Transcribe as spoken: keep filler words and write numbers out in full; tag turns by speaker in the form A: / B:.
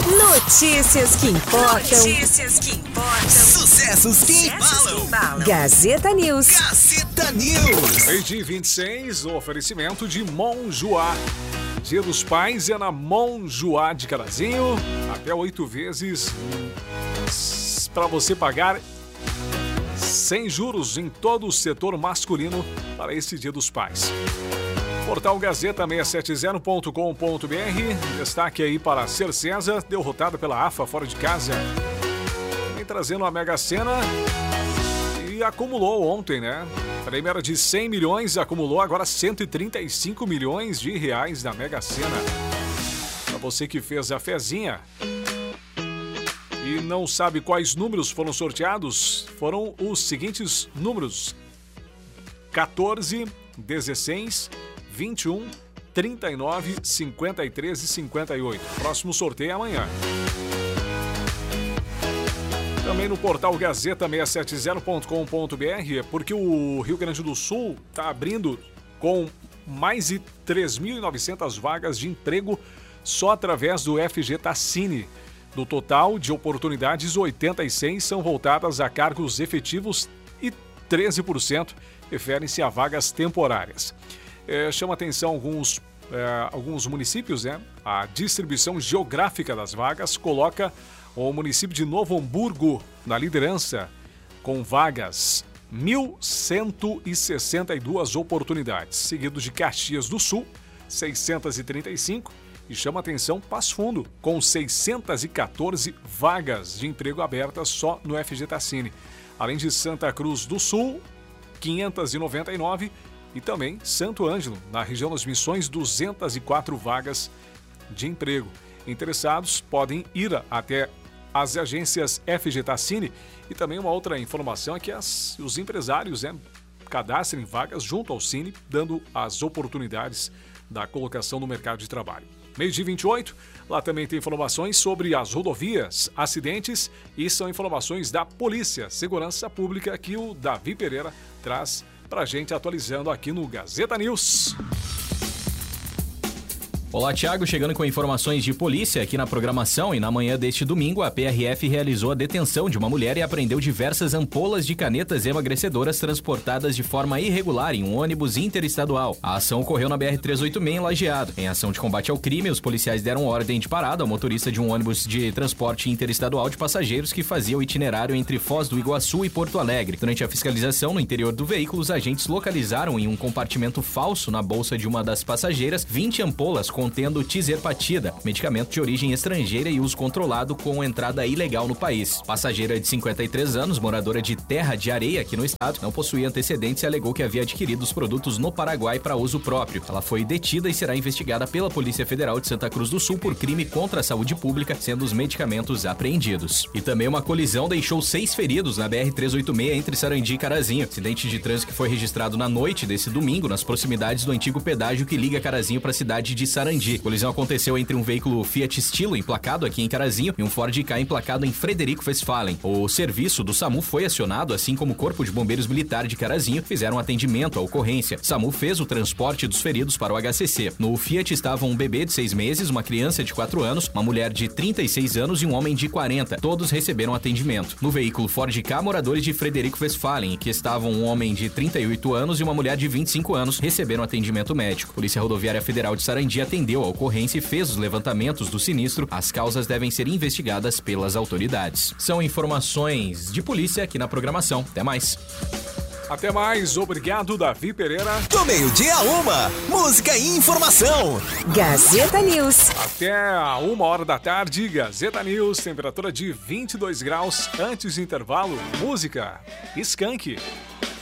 A: Notícias que importam.
B: Notícias que importam.
C: Sucessos que embalam.
A: Gazeta News.
C: Gazeta News.
D: Meio-dia vinte e seis, o oferecimento de Monjoá. Dia dos Pais é na Monjoá de Carazinho. Até oito vezes para você pagar sem juros em todo o setor masculino para esse Dia dos Pais. Portal Gazeta seiscentos e setenta ponto com ponto br. Destaque aí para Ser César, derrotada pela A F A fora de casa. Vem trazendo a Mega Sena e acumulou ontem, né? Prêmio era de cem milhões, acumulou agora cento e trinta e cinco milhões de reais da Mega Sena. Para você que fez a fezinha e não sabe quais números foram sorteados, foram os seguintes números: quatorze, dezesseis, vinte e um, trinta e nove, cinquenta e três e cinquenta e oito. Próximo sorteio é amanhã. Também no portal Gazeta seiscentos e setenta ponto com ponto br, porque o Rio Grande do Sul está abrindo com mais de três mil e novecentas vagas de emprego só através do F G Tacine. Do total de oportunidades, oitenta e seis são voltadas a cargos efetivos e treze por cento referem-se a vagas temporárias. É, chama atenção alguns, é, alguns municípios, né? A distribuição geográfica das vagas coloca o município de Novo Hamburgo na liderança, com vagas mil cento e sessenta e duas oportunidades, seguido de Caxias do Sul, seiscentos e trinta e cinco, e chama atenção Passo Fundo, com seiscentas e quatorze vagas de emprego abertas só no F G Tacine, além de Santa Cruz do Sul, quinhentas e noventa e nove, e também Santo Ângelo, na região das Missões, duzentas e quatro vagas de emprego. Interessados podem ir até as agências F G Tacine. E também uma outra informação é que as, os empresários, né, cadastrem vagas junto ao Cine, dando as oportunidades da colocação no mercado de trabalho. Meio-dia vinte e oito, lá também tem informações sobre as rodovias, acidentes, e são informações da Polícia Segurança Pública que o Davi Pereira traz pra gente, atualizando aqui no Gazeta News.
E: Olá, Thiago, chegando com informações de polícia aqui na programação. E na manhã deste domingo, a P R F realizou a detenção de uma mulher e apreendeu diversas ampolas de canetas emagrecedoras transportadas de forma irregular em um ônibus interestadual. A ação ocorreu na B R trezentos e oitenta e seis em Lajeado. Em ação de combate ao crime, os policiais deram ordem de parada ao motorista de um ônibus de transporte interestadual de passageiros que fazia o itinerário entre Foz do Iguaçu e Porto Alegre. Durante a fiscalização no interior do veículo, os agentes localizaram em um compartimento falso na bolsa de uma das passageiras vinte ampolas com contendo tizerpatida, medicamento de origem estrangeira e uso controlado com entrada ilegal no país. Passageira de cinquenta e três anos, moradora de Terra de Areia aqui no estado, não possuía antecedentes e alegou que havia adquirido os produtos no Paraguai para uso próprio. Ela foi detida e será investigada pela Polícia Federal de Santa Cruz do Sul por crime contra a saúde pública, sendo os medicamentos apreendidos. E também uma colisão deixou seis feridos na B R trezentos e oitenta e seis entre Sarandi e Carazinho. Acidente de trânsito que foi registrado na noite desse domingo nas proximidades do antigo pedágio que liga Carazinho para a cidade de Sarandi. A colisão aconteceu entre um veículo Fiat Stilo emplacado aqui em Carazinho e um Ford Ka emplacado em Frederico Westphalen. O serviço do SAMU foi acionado, assim como o Corpo de Bombeiros Militar de Carazinho fizeram atendimento à ocorrência. O SAMU fez o transporte dos feridos para o H C C. No Fiat estavam um bebê de seis meses, uma criança de quatro anos, uma mulher de trinta e seis anos e um homem de quarenta. Todos receberam atendimento. No veículo Ford Ka, moradores de Frederico Westphalen, que estavam um homem de trinta e oito anos e uma mulher de vinte e cinco anos, receberam atendimento médico. Polícia Rodoviária Federal de Sarandi atendeu a ocorrência e fez os levantamentos do sinistro. As causas devem ser investigadas pelas autoridades. São informações de polícia aqui na programação. Até mais.
D: Até mais. Obrigado, Davi Pereira.
C: Do meio-dia a uma, música e informação.
A: Gazeta News.
D: Até a uma hora da tarde, Gazeta News, temperatura de vinte e dois graus. Antes do intervalo, música Skank.